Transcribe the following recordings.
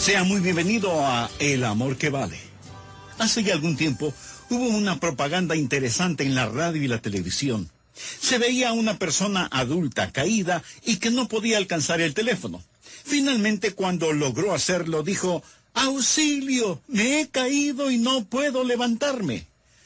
Sea muy bienvenido a El Amor que Vale. Hace ya algún tiempo hubo una propaganda interesante en la radio y la televisión. Se veía a una persona adulta caída y que no podía alcanzar el teléfono. Finalmente, cuando logró hacerlo, dijo: ¡Auxilio! ¡Me he caído y no puedo levantarme!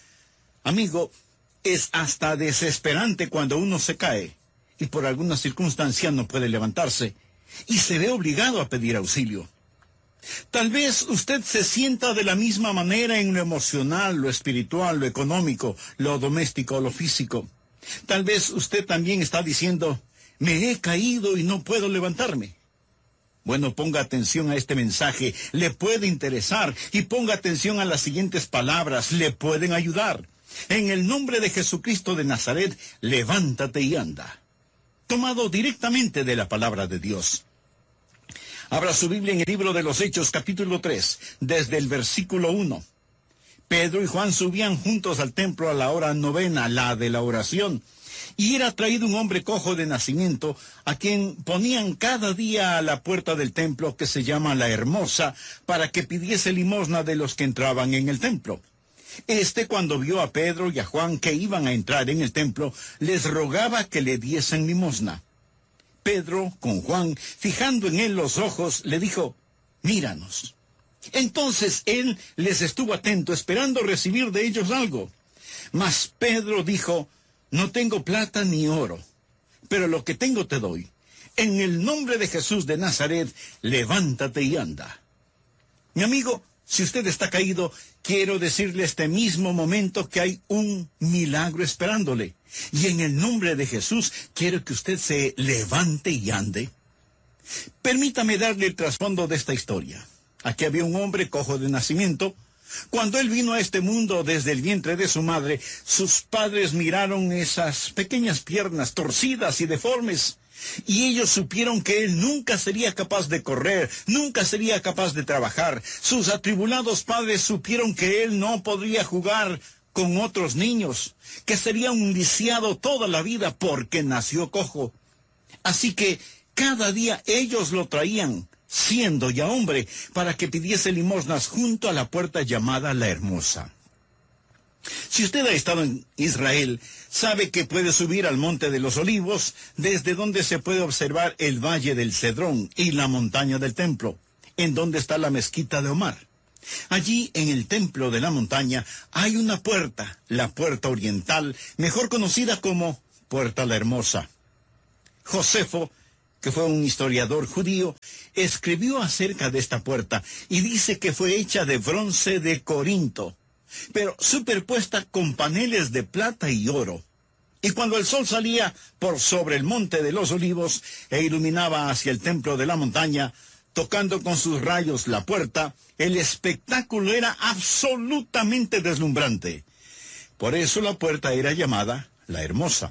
Amigo, es hasta desesperante cuando uno se cae y por alguna circunstancia no puede levantarse y se ve obligado a pedir auxilio. Tal vez usted se sienta de la misma manera en lo emocional, lo espiritual, lo económico, lo doméstico, lo físico. Tal vez usted también está diciendo: me he caído y no puedo levantarme. Bueno, ponga atención a este mensaje, le puede interesar, y ponga atención a las siguientes palabras, le pueden ayudar. En el nombre de Jesucristo de Nazaret, levántate y anda. Tomado directamente de la palabra de Dios. Abra su Biblia en el libro de los Hechos, capítulo 3, desde el versículo 1. Pedro y Juan subían juntos al templo a la hora novena, la de la oración, y era traído un hombre cojo de nacimiento, a quien ponían cada día a la puerta del templo, que se llama La Hermosa, para que pidiese limosna de los que entraban en el templo. Cuando vio a Pedro y a Juan que iban a entrar en el templo, les rogaba que le diesen limosna. Pedro, con Juan, fijando en él los ojos, le dijo: míranos. Entonces él les estuvo atento, esperando recibir de ellos algo. Mas Pedro dijo: no tengo plata ni oro, pero lo que tengo te doy. En el nombre de Jesús de Nazaret, levántate y anda. Mi amigo, si usted está caído, quiero decirle este mismo momento que hay un milagro esperándole. Y en el nombre de Jesús, quiero que usted se levante y ande. Permítame darle el trasfondo de esta historia. Aquí había un hombre cojo de nacimiento. Cuando él vino a este mundo desde el vientre de su madre, sus padres miraron esas pequeñas piernas torcidas y deformes, y ellos supieron que él nunca sería capaz de correr, nunca sería capaz de trabajar. Sus atribulados padres supieron que él no podría jugar con otros niños, que sería un lisiado toda la vida porque nació cojo. Así que cada día ellos lo traían, siendo ya hombre, para que pidiese limosnas junto a la puerta llamada La Hermosa. Si usted ha estado en Israel, sabe que puede subir al Monte de los Olivos, desde donde se puede observar el Valle del Cedrón y la montaña del Templo, en donde está la mezquita de Omar. Allí, en el templo de la montaña, hay una puerta, la puerta oriental, mejor conocida como Puerta la Hermosa. Josefo, que fue un historiador judío, escribió acerca de esta puerta y dice que fue hecha de bronce de Corinto, pero superpuesta con paneles de plata y oro. Y cuando el sol salía por sobre el Monte de los Olivos e iluminaba hacia el templo de la montaña, tocando con sus rayos la puerta, el espectáculo era absolutamente deslumbrante. Por eso la puerta era llamada La Hermosa.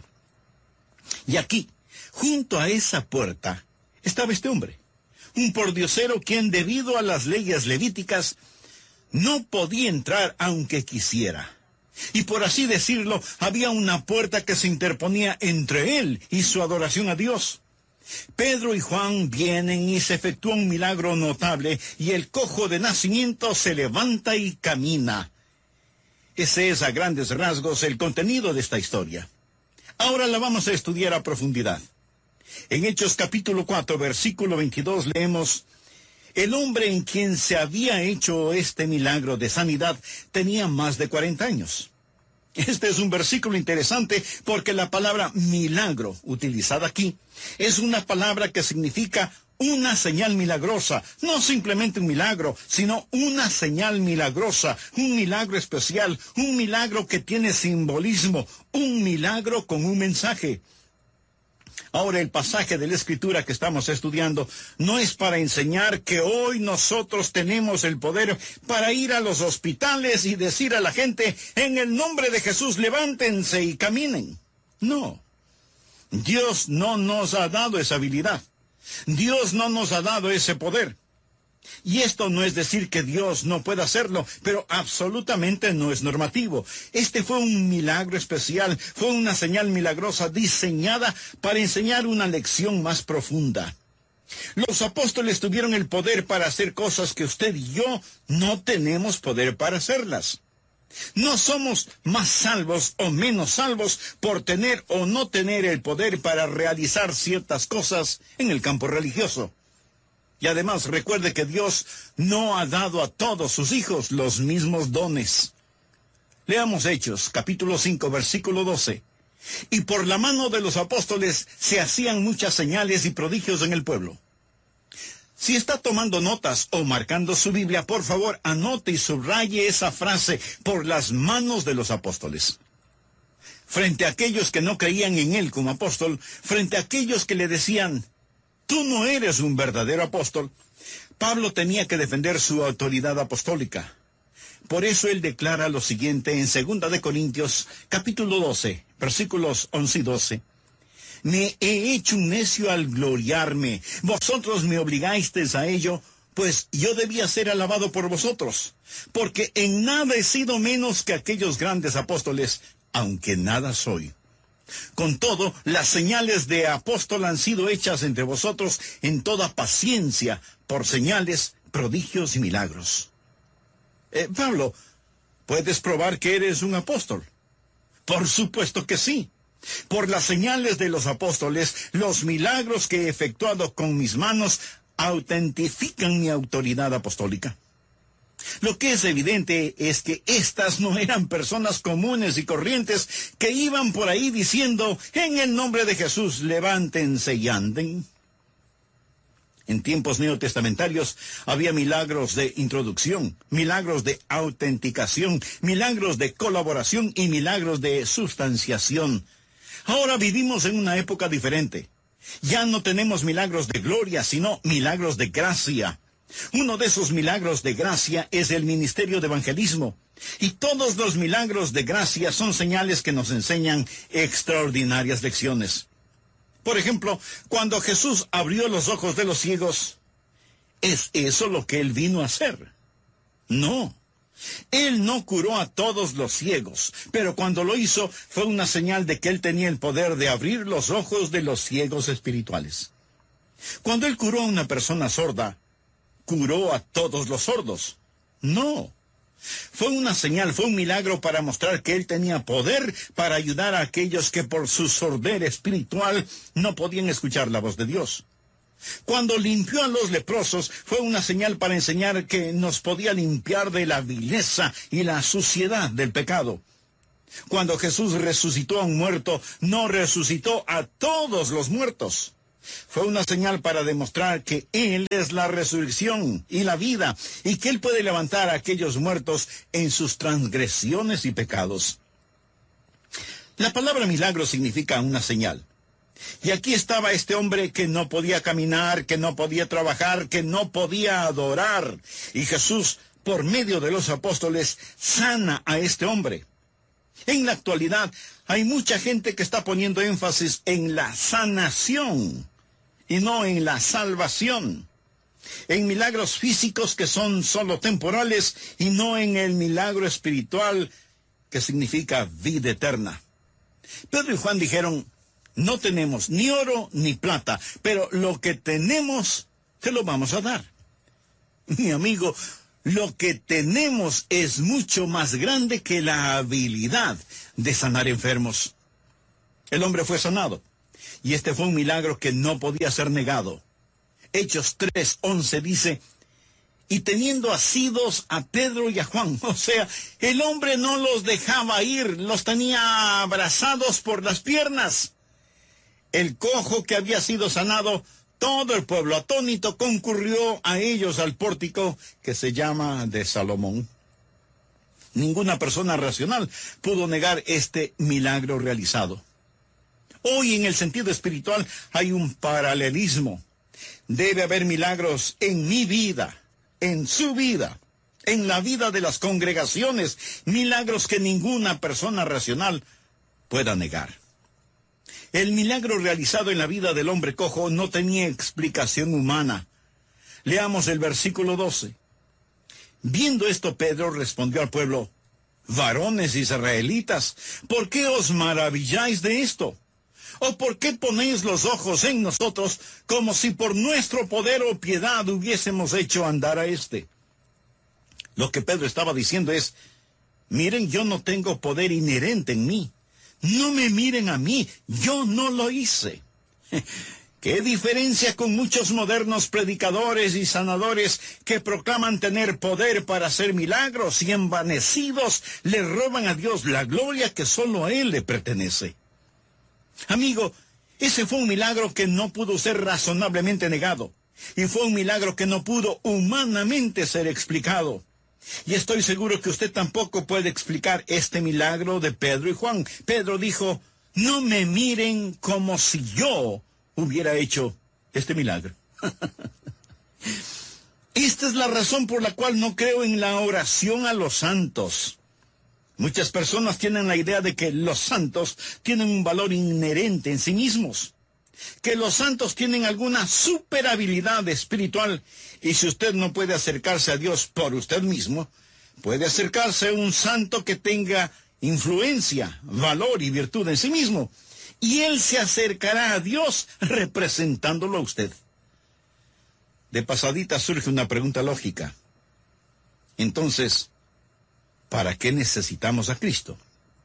Y aquí, junto a esa puerta, estaba este hombre, un pordiosero quien, debido a las leyes levíticas, no podía entrar aunque quisiera. Y por así decirlo, había una puerta que se interponía entre él y su adoración a Dios. Pedro y Juan vienen y se efectúa un milagro notable, y el cojo de nacimiento se levanta y camina. Ese es a grandes rasgos el contenido de esta historia. Ahora la vamos a estudiar a profundidad. En Hechos capítulo 4, versículo 22 leemos: el hombre en quien se había hecho este milagro de sanidad tenía más de 40 años. Este es un versículo interesante porque la palabra milagro utilizada aquí es una palabra que significa una señal milagrosa, no simplemente un milagro, sino una señal milagrosa, un milagro especial, un milagro que tiene simbolismo, un milagro con un mensaje. Ahora, el pasaje de la Escritura que estamos estudiando no es para enseñar que hoy nosotros tenemos el poder para ir a los hospitales y decir a la gente: en el nombre de Jesús, levántense y caminen. No. Dios no nos ha dado esa habilidad. Dios no nos ha dado ese poder. Y esto no es decir que Dios no pueda hacerlo, pero absolutamente no es normativo. Este fue un milagro especial, fue una señal milagrosa diseñada para enseñar una lección más profunda. Los apóstoles tuvieron el poder para hacer cosas que usted y yo no tenemos poder para hacerlas. No somos más salvos o menos salvos por tener o no tener el poder para realizar ciertas cosas en el campo religioso. Y además recuerde que Dios no ha dado a todos sus hijos los mismos dones. Leamos Hechos, capítulo 5, versículo 12. Y por la mano de los apóstoles se hacían muchas señales y prodigios en el pueblo. Si está tomando notas o marcando su Biblia, por favor, anote y subraye esa frase, por las manos de los apóstoles. Frente a aquellos que no creían en él como apóstol, frente a aquellos que le decían, tú no eres un verdadero apóstol, Pablo tenía que defender su autoridad apostólica. Por eso él declara lo siguiente en 2 de Corintios, capítulo 12, versículos 11 y 12. Me he hecho un necio al gloriarme. Vosotros me obligasteis a ello, pues yo debía ser alabado por vosotros. Porque en nada he sido menos que aquellos grandes apóstoles, aunque nada soy. Con todo, las señales de apóstol han sido hechas entre vosotros en toda paciencia, por señales, prodigios y milagros. Pablo, ¿puedes probar que eres un apóstol? Por supuesto que sí. Por las señales de los apóstoles, los milagros que he efectuado con mis manos autentifican mi autoridad apostólica. Lo que es evidente es que estas no eran personas comunes y corrientes que iban por ahí diciendo, en el nombre de Jesús, levántense y anden. En tiempos neotestamentarios había milagros de introducción, milagros de autenticación, milagros de colaboración y milagros de sustanciación. Ahora vivimos en una época diferente. Ya no tenemos milagros de gloria, sino milagros de gracia. Uno de esos milagros de gracia es el ministerio de evangelismo. Y todos los milagros de gracia son señales que nos enseñan extraordinarias lecciones. Por ejemplo, cuando Jesús abrió los ojos de los ciegos, ¿es eso lo que él vino a hacer? No. Él no curó a todos los ciegos, pero cuando lo hizo fue una señal de que él tenía el poder de abrir los ojos de los ciegos espirituales. Cuando él curó a una persona sorda, ¿curó a todos los sordos? No. Fue una señal, fue un milagro para mostrar que él tenía poder para ayudar a aquellos que por su sordera espiritual no podían escuchar la voz de Dios. Cuando limpió a los leprosos, fue una señal para enseñar que nos podía limpiar de la vileza y la suciedad del pecado. Cuando Jesús resucitó a un muerto, no resucitó a todos los muertos. Fue una señal para demostrar que Él es la resurrección y la vida, y que Él puede levantar a aquellos muertos en sus transgresiones y pecados. La palabra milagro significa una señal. Y aquí estaba este hombre que no podía caminar, que no podía trabajar, que no podía adorar. Y Jesús, por medio de los apóstoles, sana a este hombre. En la actualidad, hay mucha gente que está poniendo énfasis en la sanación y no en la salvación. En milagros físicos que son solo temporales y no en el milagro espiritual que significa vida eterna. Pedro y Juan dijeron, no tenemos ni oro ni plata, pero lo que tenemos te lo vamos a dar. Mi amigo, lo que tenemos es mucho más grande que la habilidad de sanar enfermos. El hombre fue sanado, y este fue un milagro que no podía ser negado. Hechos 3:11 dice, y teniendo asidos a Pedro y a Juan, o sea, el hombre no los dejaba ir, los tenía abrazados por las piernas. El cojo que había sido sanado, todo el pueblo atónito concurrió a ellos al pórtico que se llama de Salomón. Ninguna persona racional pudo negar este milagro realizado. Hoy en el sentido espiritual hay un paralelismo. Debe haber milagros en mi vida, en su vida, en la vida de las congregaciones, milagros que ninguna persona racional pueda negar. El milagro realizado en la vida del hombre cojo no tenía explicación humana. Leamos el versículo 12. Viendo esto, Pedro respondió al pueblo, varones israelitas, ¿por qué os maravilláis de esto? ¿O por qué ponéis los ojos en nosotros como si por nuestro poder o piedad hubiésemos hecho andar a éste? Lo que Pedro estaba diciendo es, miren, yo no tengo poder inherente en mí. No me miren a mí, yo no lo hice. ¿Qué diferencia con muchos modernos predicadores y sanadores que proclaman tener poder para hacer milagros y envanecidos le roban a Dios la gloria que solo a Él le pertenece? Amigo, ese fue un milagro que no pudo ser razonablemente negado, y fue un milagro que no pudo humanamente ser explicado. Y estoy seguro que usted tampoco puede explicar este milagro de Pedro y Juan. Pedro dijo, no me miren como si yo hubiera hecho este milagro. Esta es la razón por la cual no creo en la oración a los santos. Muchas personas tienen la idea de que los santos tienen un valor inherente en sí mismos, que los santos tienen alguna superhabilidad espiritual, y si usted no puede acercarse a Dios por usted mismo, puede acercarse a un santo que tenga influencia, valor y virtud en sí mismo, y él se acercará a Dios representándolo a usted. De pasadita surge una pregunta lógica. Entonces, ¿para qué necesitamos a Cristo?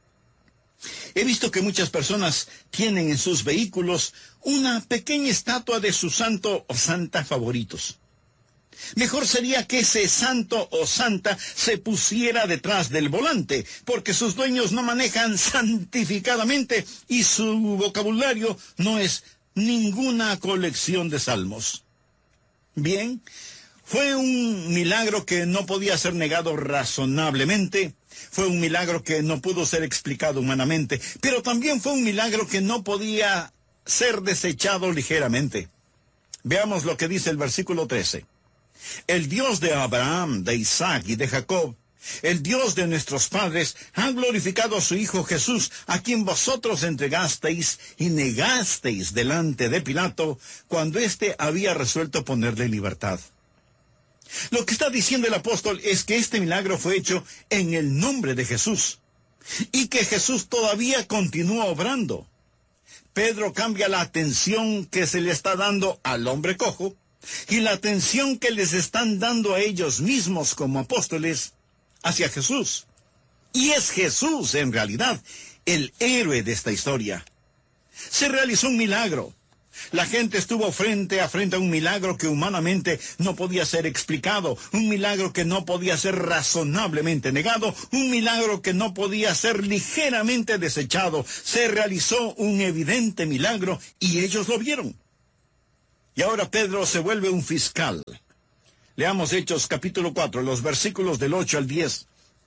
He visto que muchas personas tienen en sus vehículos una pequeña estatua de su santo o santa favoritos. Mejor sería que ese santo o santa se pusiera detrás del volante, porque sus dueños no manejan santificadamente y su vocabulario no es ninguna colección de salmos. Bien, fue un milagro que no podía ser negado razonablemente. Fue un milagro que no pudo ser explicado humanamente, pero también fue un milagro que no podía ser desechado ligeramente. Veamos lo que dice el versículo 13. El Dios de Abraham, de Isaac y de Jacob, el Dios de nuestros padres, ha glorificado a su Hijo Jesús, a quien vosotros entregasteis y negasteis delante de Pilato, cuando éste había resuelto ponerle libertad. Lo que está diciendo el apóstol es que este milagro fue hecho en el nombre de Jesús, y que Jesús todavía continúa obrando. Pedro cambia la atención que se le está dando al hombre cojo, y la atención que les están dando a ellos mismos como apóstoles hacia Jesús. Y es Jesús, en realidad, el héroe de esta historia. Se realizó un milagro. La gente estuvo frente a frente a un milagro que humanamente no podía ser explicado, un milagro que no podía ser razonablemente negado, un milagro que no podía ser ligeramente desechado. Se realizó un evidente milagro y ellos lo vieron. Y ahora Pedro se vuelve un fiscal. Leamos Hechos capítulo 4, los versículos del 8 al 10.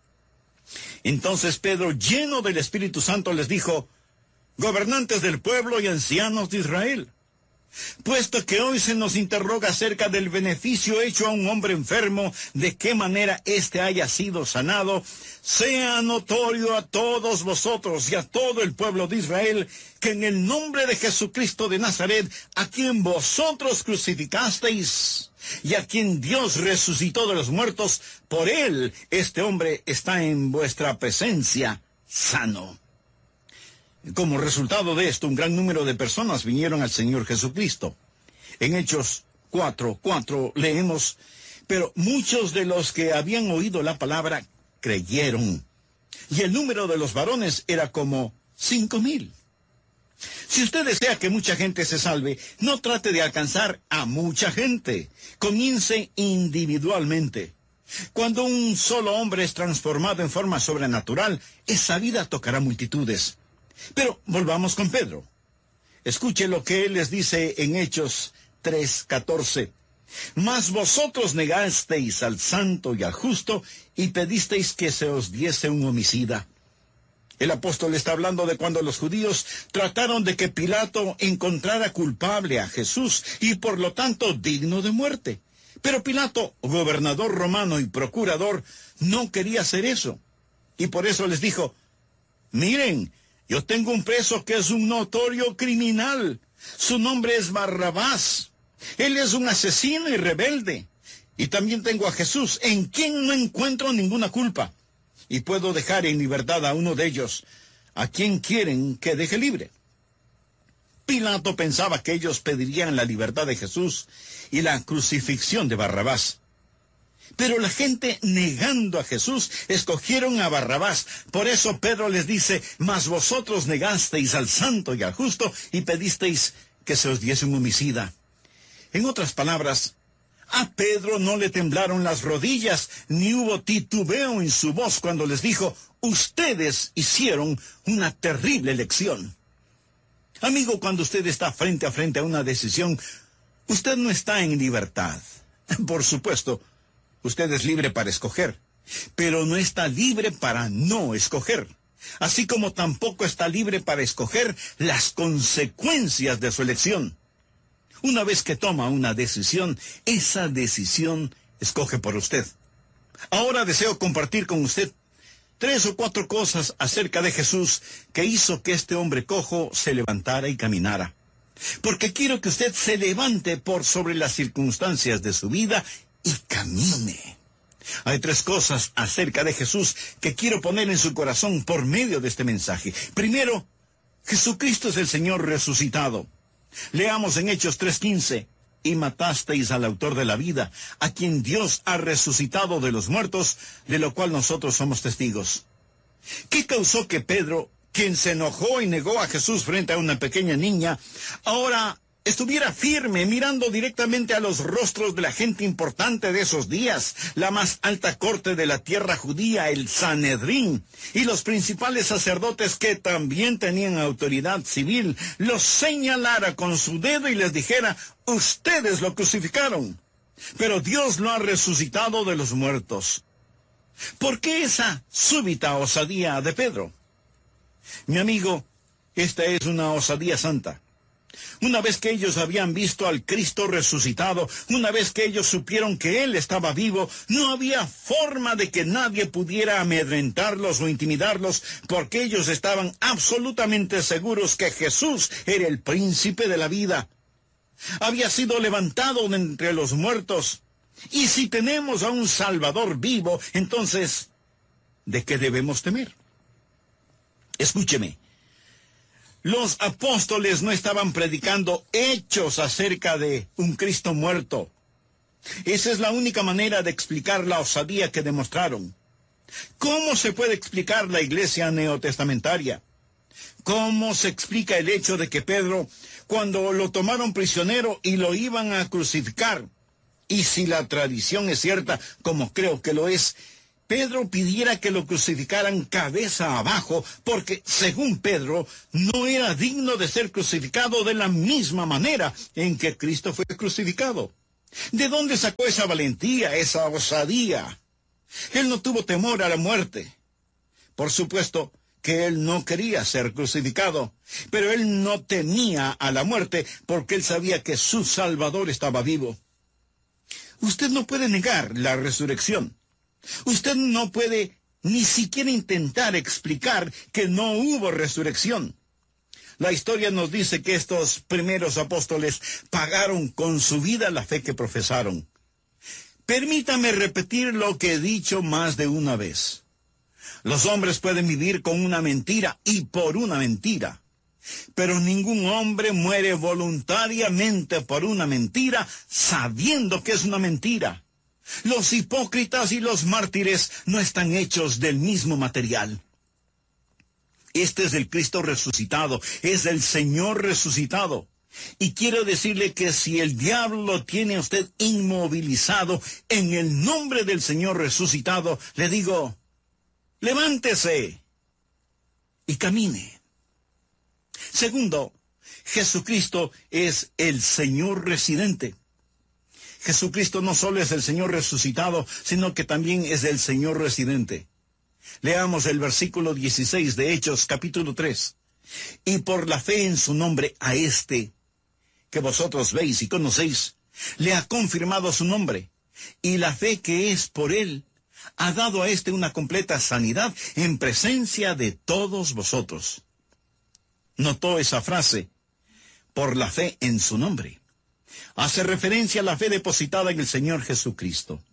Entonces Pedro, lleno del Espíritu Santo, les dijo, gobernantes del pueblo y ancianos de Israel, puesto que hoy se nos interroga acerca del beneficio hecho a un hombre enfermo, de qué manera éste haya sido sanado, sea notorio a todos vosotros y a todo el pueblo de Israel, que en el nombre de Jesucristo de Nazaret, a quien vosotros crucificasteis, y a quien Dios resucitó de los muertos, por él este hombre está en vuestra presencia sano. Como resultado de esto, un gran número de personas vinieron al Señor Jesucristo. En Hechos 4:4 leemos, pero muchos de los que habían oído la palabra creyeron, y el número de los varones era como 5,000. Si usted desea que mucha gente se salve, no trate de alcanzar a mucha gente. Comience individualmente. Cuando un solo hombre es transformado en forma sobrenatural, esa vida tocará multitudes. Pero volvamos con Pedro. Escuche lo que él les dice en Hechos 3:14. Mas vosotros negasteis al santo y al justo, y pedisteis que se os diese un homicida. El apóstol está hablando de cuando los judíos trataron de que Pilato encontrara culpable a Jesús, y por lo tanto digno de muerte. Pero Pilato, gobernador romano y procurador, no quería hacer eso. Y por eso les dijo, miren, yo tengo un preso que es un notorio criminal. Su nombre es Barrabás. Él es un asesino y rebelde. Y también tengo a Jesús, en quien no encuentro ninguna culpa. Y puedo dejar en libertad a uno de ellos, a quien quieren que deje libre. Pilato pensaba que ellos pedirían la libertad de Jesús y la crucifixión de Barrabás. Pero la gente, negando a Jesús, escogieron a Barrabás. Por eso Pedro les dice: mas vosotros negasteis al santo y al justo y pedisteis que se os diese un homicida. En otras palabras, a Pedro no le temblaron las rodillas, ni hubo titubeo en su voz cuando les dijo: ustedes hicieron una terrible elección. Amigo, cuando usted está frente a una decisión, usted no está en libertad. Por supuesto, usted es libre para escoger, pero no está libre para no escoger. Así como tampoco está libre para escoger las consecuencias de su elección. Una vez que toma una decisión, esa decisión escoge por usted. Ahora deseo compartir con usted 3 o 4 cosas acerca de Jesús que hizo que este hombre cojo se levantara y caminara. Porque quiero que usted se levante por sobre las circunstancias de su vida y camine. Hay 3 cosas acerca de Jesús que quiero poner en su corazón por medio de este mensaje. Primero, Jesucristo es el Señor resucitado. Leamos en Hechos 3:15. Y matasteis al autor de la vida, a quien Dios ha resucitado de los muertos, de lo cual nosotros somos testigos. ¿Qué causó que Pedro, quien se enojó y negó a Jesús frente a una pequeña niña, ahora estuviera firme, mirando directamente a los rostros de la gente importante de esos días, la más alta corte de la tierra judía, el Sanedrín, y los principales sacerdotes que también tenían autoridad civil, los señalara con su dedo y les dijera: ustedes lo crucificaron, pero Dios lo ha resucitado de los muertos? ¿Por qué esa súbita osadía de Pedro? Mi amigo, esta es una osadía santa. Una vez que ellos habían visto al Cristo resucitado, una vez que ellos supieron que Él estaba vivo, no había forma de que nadie pudiera amedrentarlos o intimidarlos, porque ellos estaban absolutamente seguros que Jesús era el príncipe de la vida. Había sido levantado de entre los muertos. Y si tenemos a un Salvador vivo, entonces, ¿de qué debemos temer? Escúcheme. Los apóstoles no estaban predicando hechos acerca de un Cristo muerto. Esa es la única manera de explicar la osadía que demostraron. ¿Cómo se puede explicar la iglesia neotestamentaria? ¿Cómo se explica el hecho de que Pedro, cuando lo tomaron prisionero y lo iban a crucificar, y si la tradición es cierta, como creo que lo es, Pedro pidiera que lo crucificaran cabeza abajo, porque, según Pedro, no era digno de ser crucificado de la misma manera en que Cristo fue crucificado? ¿De dónde sacó esa valentía, esa osadía? Él no tuvo temor a la muerte. Por supuesto que él no quería ser crucificado, pero él no temía a la muerte porque él sabía que su Salvador estaba vivo. Usted no puede negar la resurrección. Usted no puede ni siquiera intentar explicar que no hubo resurrección. La historia nos dice que estos primeros apóstoles pagaron con su vida la fe que profesaron. Permítame repetir lo que he dicho más de una vez. Los hombres pueden vivir con una mentira y por una mentira, pero ningún hombre muere voluntariamente por una mentira sabiendo que es una mentira. Los hipócritas y los mártires no están hechos del mismo material. Este es el Cristo resucitado, es el Señor resucitado. Y quiero decirle que si el diablo lo tiene a usted inmovilizado, en el nombre del Señor resucitado, le digo: levántese y camine. Segundo, Jesucristo es el Señor residente. Jesucristo no solo es el Señor resucitado, sino que también es el Señor residente. Leamos el versículo 16 de Hechos, capítulo 3. Y por la fe en su nombre a este, que vosotros veis y conocéis, le ha confirmado su nombre. Y la fe que es por él ha dado a este una completa sanidad en presencia de todos vosotros. ¿Notó esa frase? Por la fe en su nombre. Hace referencia a la fe depositada en el Señor Jesucristo.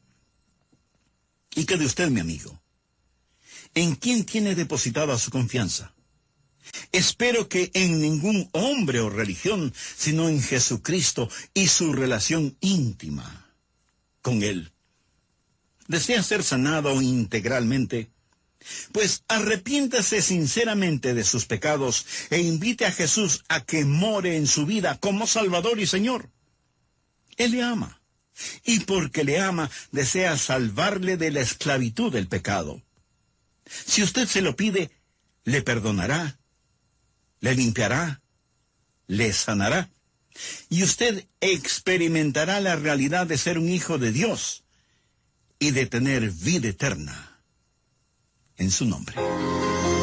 ¿Y qué de usted, mi amigo? ¿En quién tiene depositada su confianza? Espero que en ningún hombre o religión, sino en Jesucristo y su relación íntima con Él. ¿Desea ser sanado integralmente? Pues arrepiéntase sinceramente de sus pecados e invite a Jesús a que more en su vida como Salvador y Señor. Él le ama, y porque le ama, desea salvarle de la esclavitud del pecado. Si usted se lo pide, le perdonará, le limpiará, le sanará, y usted experimentará la realidad de ser un hijo de Dios y de tener vida eterna en su nombre.